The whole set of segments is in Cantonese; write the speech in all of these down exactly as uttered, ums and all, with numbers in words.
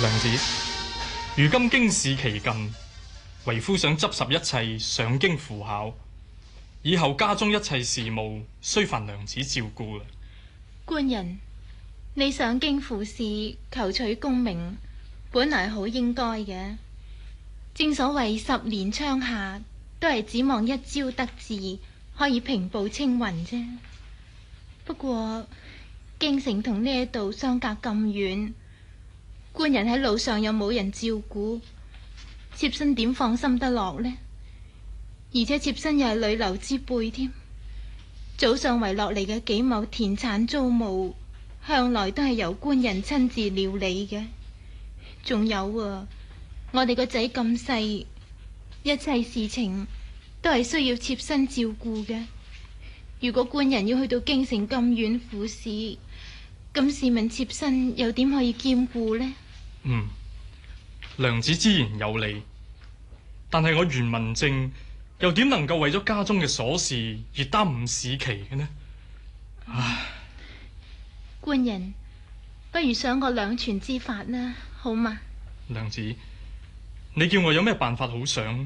娘子，如今京試期近，為夫想執拾一切上京赴考，以後家中一切事務須煩娘子照顧啦。 官人，你上京赴試求取功名，本來好應該嘅。正所謂十年窗下，都係指望一朝得志，可以平步青雲啫。不過京城同呢一度相隔咁遠，官人喺路上又冇人照顧，妾身點放心得落呢？而且妾身又係女流之輩添，早上遺落嚟嘅幾畝田產租務，向來都係由官人親自料理嘅。仲有啊，我哋個仔咁細，一切事情都係需要妾身照顧嘅。如果官人要去到京城咁遠赴試，咁試問妾身又點可以兼顧呢？ 嗯，娘子之言有理，但係我袁文正又點能夠為咗家中嘅瑣事而耽誤試期嘅呢？唉， 官人，不如想個兩全之法啦，好嗎？ 娘子，你叫我有咩辦法好想？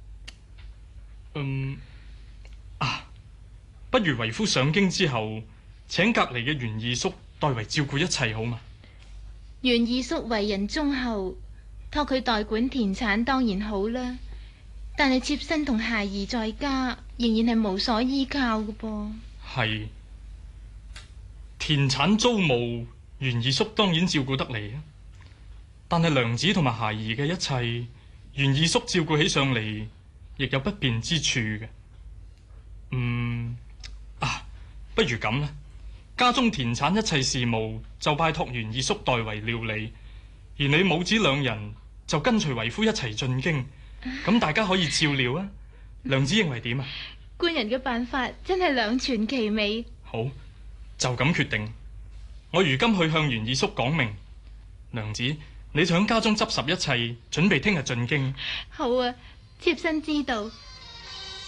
嗯，啊，不如為夫上京之後，請隔籬嘅袁二叔代為照顧一切好嗎？ 袁二叔為人忠厚，託佢代管田產當然好啦。但係妾身同孩兒在家，仍然係無所依靠嘅噃。係田產租務，袁二叔當然照顧得嚟啊。但係娘子同埋孩兒嘅一切，袁二叔照顧起上嚟，亦有不便之處嘅。嗯，啊，不如咁啦，家中田產一切事務就拜託袁二叔代為料理，而你母子兩人就跟隨為夫一齊進京，咁大家可以照料啊。娘子認為點啊？ 官人嘅辦法真係兩全其美。 好，就咁決定。我如今去向袁二叔講明，娘子你就喺家中執拾一切，準備聽日進京。 好啊，妾身知道。